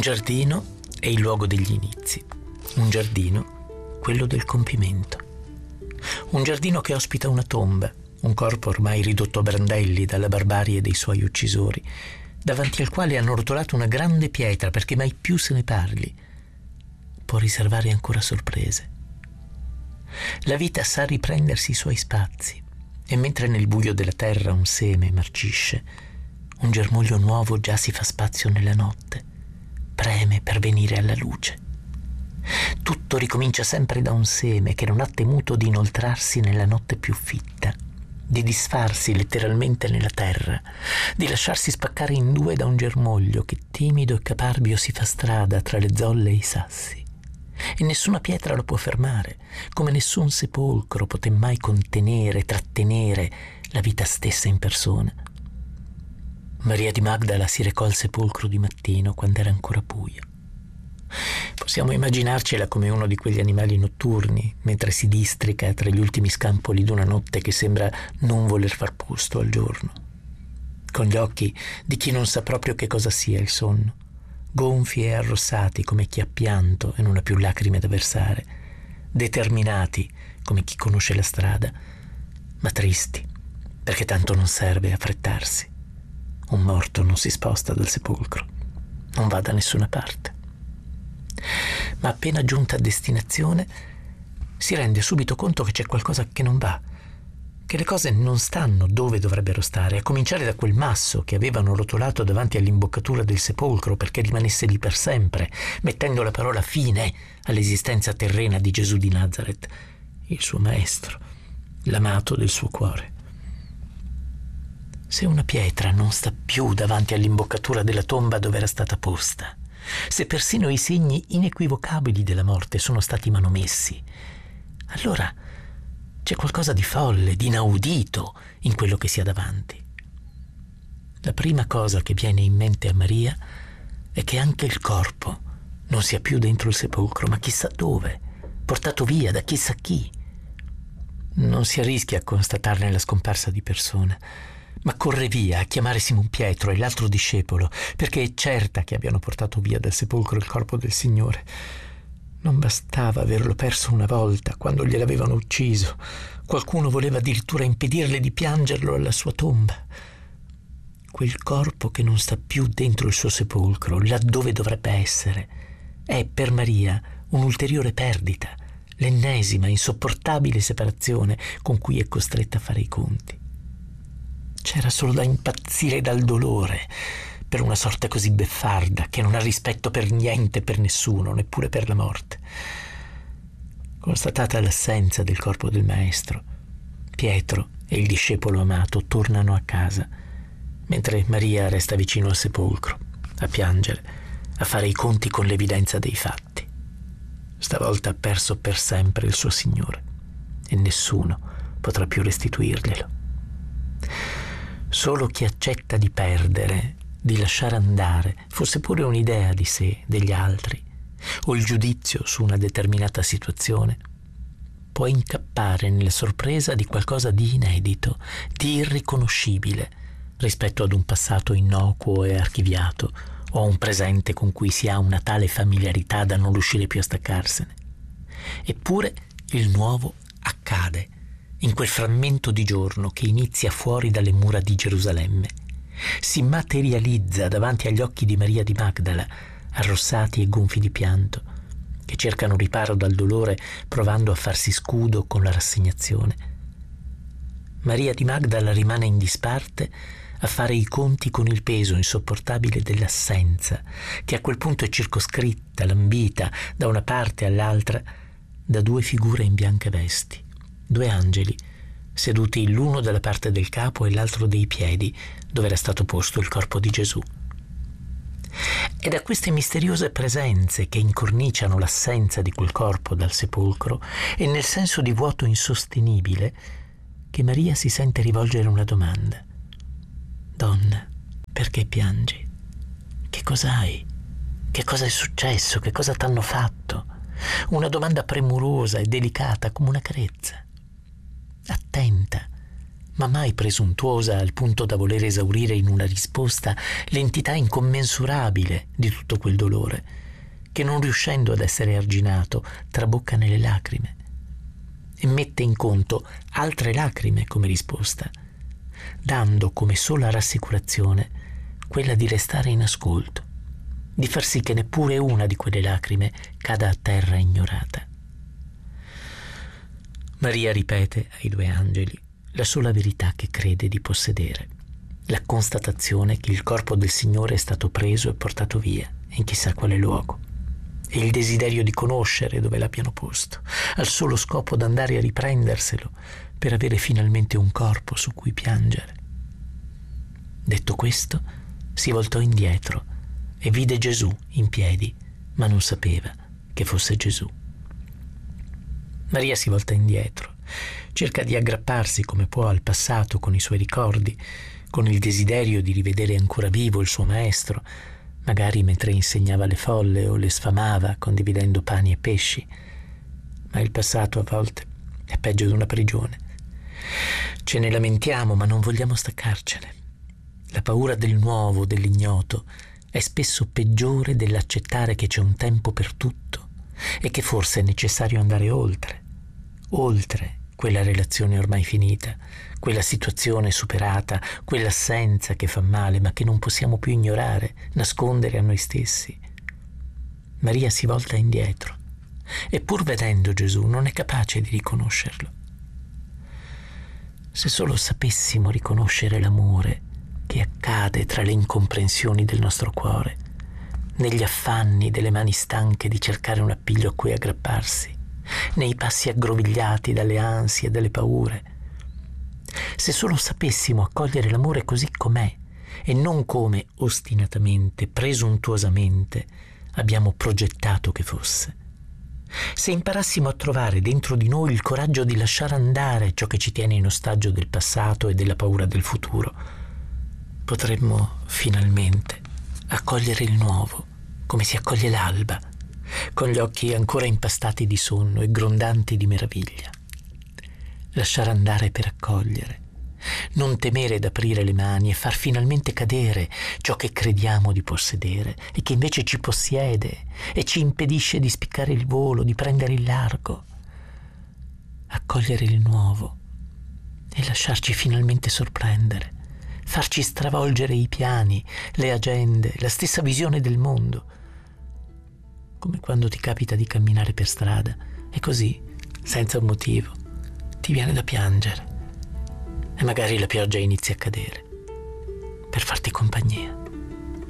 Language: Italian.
giardino è il luogo degli inizi, un giardino, quello del compimento. Un giardino che ospita una tomba, un corpo ormai ridotto a brandelli dalla barbarie dei suoi uccisori, davanti al quale hanno rotolato una grande pietra perché mai più se ne parli. Può riservare ancora sorprese. La vita sa riprendersi i suoi spazi e mentre nel buio della terra un seme marcisce, un germoglio nuovo già si fa spazio nella notte, preme per venire alla luce. Tutto ricomincia sempre da un seme che non ha temuto di inoltrarsi nella notte più fitta, di disfarsi letteralmente nella terra, di lasciarsi spaccare in due da un germoglio che timido e caparbio si fa strada tra le zolle e i sassi. E nessuna pietra lo può fermare, come nessun sepolcro poté mai contenere, trattenere la vita stessa in persona. Maria di Magdala si recò al sepolcro di mattino quando era ancora buio. Possiamo immaginarcela come uno di quegli animali notturni, mentre si districa tra gli ultimi scampoli d'una notte che sembra non voler far posto al giorno, con gli occhi di chi non sa proprio che cosa sia il sonno, gonfi e arrossati come chi ha pianto e non ha più lacrime da versare, determinati come chi conosce la strada, ma tristi, perché tanto non serve affrettarsi. Un morto non si sposta dal sepolcro, non va da nessuna parte. Ma appena giunta a destinazione si rende subito conto che c'è qualcosa che non va, che le cose non stanno dove dovrebbero stare, a cominciare da quel masso che avevano rotolato davanti all'imboccatura del sepolcro perché rimanesse lì per sempre, mettendo la parola fine all'esistenza terrena di Gesù di Nazaret, il suo maestro, l'amato del suo cuore. Se una pietra non sta più davanti all'imboccatura della tomba dove era stata posta, se persino i segni inequivocabili della morte sono stati manomessi, allora c'è qualcosa di folle, di inaudito in quello che si ha davanti. La prima cosa che viene in mente a Maria è che anche il corpo non sia più dentro il sepolcro, ma chissà dove, portato via da chissà chi. Non si arrischia a constatarne la scomparsa di persona, ma corre via a chiamare Simon Pietro e l'altro discepolo, perché è certa che abbiano portato via dal sepolcro il corpo del Signore. Non bastava averlo perso una volta, quando gliel'avevano ucciso. Qualcuno voleva addirittura impedirle di piangerlo alla sua tomba. Quel corpo che non sta più dentro il suo sepolcro, laddove dovrebbe essere, è per Maria un'ulteriore perdita, l'ennesima, insopportabile separazione con cui è costretta a fare i conti. C'era solo da impazzire dal dolore per una sorte così beffarda che non ha rispetto per niente, per nessuno, neppure per la morte. Constatata l'assenza del corpo del maestro, Pietro e il discepolo amato tornano a casa, mentre Maria resta vicino al sepolcro, a piangere, a fare i conti con l'evidenza dei fatti. Stavolta ha perso per sempre il suo Signore e nessuno potrà più restituirglielo. Solo chi accetta di perdere, di lasciare andare, fosse pure un'idea di sé, degli altri, o il giudizio su una determinata situazione, può incappare nella sorpresa di qualcosa di inedito, di irriconoscibile rispetto ad un passato innocuo e archiviato, o a un presente con cui si ha una tale familiarità da non riuscire più a staccarsene. Eppure il nuovo accade in quel frammento di giorno che inizia fuori dalle mura di Gerusalemme. Si materializza davanti agli occhi di Maria di Magdala, arrossati e gonfi di pianto, che cercano riparo dal dolore provando a farsi scudo con la rassegnazione. Maria di Magdala rimane in disparte a fare i conti con il peso insopportabile dell'assenza, che a quel punto è circoscritta, lambita, da una parte all'altra, da due figure in bianche vesti. Due angeli, seduti l'uno dalla parte del capo e l'altro dei piedi, dove era stato posto il corpo di Gesù. È da queste misteriose presenze che incorniciano l'assenza di quel corpo dal sepolcro e nel senso di vuoto insostenibile che Maria si sente rivolgere una domanda. Donna, perché piangi? Che cos'hai? Che cosa è successo? Che cosa t'hanno fatto? Una domanda premurosa e delicata come una carezza. Attenta, ma mai presuntuosa al punto da voler esaurire in una risposta l'entità incommensurabile di tutto quel dolore, che non riuscendo ad essere arginato trabocca nelle lacrime e mette in conto altre lacrime come risposta, dando come sola rassicurazione quella di restare in ascolto, di far sì che neppure una di quelle lacrime cada a terra ignorata. Maria ripete ai due angeli la sola verità che crede di possedere, la constatazione che il corpo del Signore è stato preso e portato via in chissà quale luogo, e il desiderio di conoscere dove l'abbiano posto, al solo scopo d'andare a riprenderselo per avere finalmente un corpo su cui piangere. Detto questo, si voltò indietro e vide Gesù in piedi, ma non sapeva che fosse Gesù. Maria si volta indietro, cerca di aggrapparsi come può al passato con i suoi ricordi, con il desiderio di rivedere ancora vivo il suo maestro, magari mentre insegnava alle folle o le sfamava condividendo pani e pesci. Ma il passato a volte è peggio di una prigione. Ce ne lamentiamo, ma non vogliamo staccarcene. La paura del nuovo, dell'ignoto, è spesso peggiore dell'accettare che c'è un tempo per tutto e che forse è necessario andare oltre quella relazione ormai finita, quella situazione superata, quell'assenza che fa male ma che non possiamo più ignorare, nascondere a noi stessi. Maria si volta indietro e pur vedendo Gesù non è capace di riconoscerlo. Se solo sapessimo riconoscere l'amore che accade tra le incomprensioni del nostro cuore, negli affanni delle mani stanche di cercare un appiglio a cui aggrapparsi, nei passi aggrovigliati dalle ansie e dalle paure. Se solo sapessimo accogliere l'amore così com'è e non come ostinatamente, presuntuosamente abbiamo progettato che fosse. Se imparassimo a trovare dentro di noi il coraggio di lasciare andare ciò che ci tiene in ostaggio del passato e della paura del futuro, potremmo finalmente accogliere il nuovo come si accoglie l'alba, con gli occhi ancora impastati di sonno e grondanti di meraviglia. Lasciare andare per accogliere, non temere d'aprire le mani e far finalmente cadere ciò che crediamo di possedere e che invece ci possiede e ci impedisce di spiccare il volo, di prendere il largo. Accogliere il nuovo e lasciarci finalmente sorprendere, farci stravolgere i piani, le agende, la stessa visione del mondo. Come quando ti capita di camminare per strada e così, senza un motivo, ti viene da piangere e magari la pioggia inizia a cadere per farti compagnia.